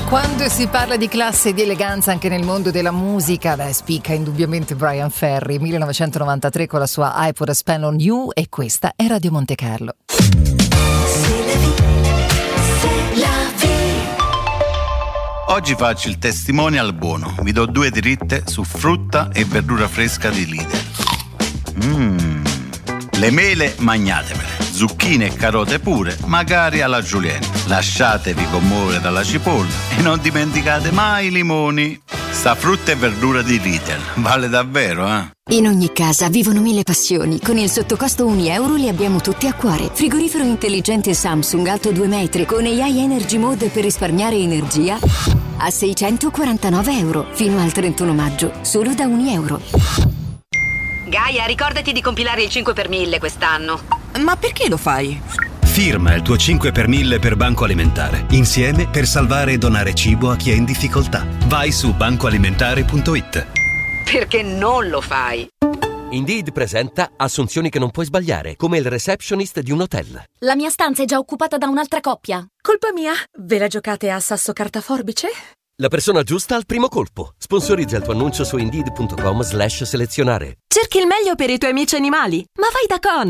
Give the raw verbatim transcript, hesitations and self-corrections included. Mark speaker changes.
Speaker 1: Quando si parla di classe e di eleganza anche nel mondo della musica, beh, spicca indubbiamente Bryan Ferry, millenovecentonovantatré con la sua I Put a Spell on You, e questa è Radio Monte Carlo.
Speaker 2: Oggi faccio il testimonial buono, vi do due dritte su frutta e verdura fresca di Lidl. Mmm, le mele magnatemele, zucchine e carote pure, magari alla julienne. Lasciatevi commuovere dalla cipolla e non dimenticate mai i limoni. Sta frutta e verdura di Lidl vale davvero, eh?
Speaker 3: In ogni casa vivono mille passioni. Con il sottocosto un euro li abbiamo tutti a cuore. Frigorifero intelligente Samsung alto due metri con A I Energy Mode per risparmiare energia a seicentoquarantanove euro fino al trentuno maggio, solo da un euro.
Speaker 4: Gaia, ricordati di compilare il cinque per mille quest'anno.
Speaker 5: Ma perché lo fai?
Speaker 6: Firma il tuo cinque per mille per Banco Alimentare. Insieme per salvare e donare cibo a chi è in difficoltà. Vai su banco alimentare punto it.
Speaker 4: Perché non lo fai?
Speaker 7: Indeed presenta assunzioni che non puoi sbagliare, come il receptionist di un hotel.
Speaker 8: La mia stanza è già occupata da un'altra coppia.
Speaker 5: Colpa mia? Ve la giocate a sasso carta forbice?
Speaker 7: La persona giusta al primo colpo. Sponsorizza il tuo annuncio su indeed punto com slash selezionare.
Speaker 5: Cerchi il meglio per i tuoi amici animali, ma vai da Con!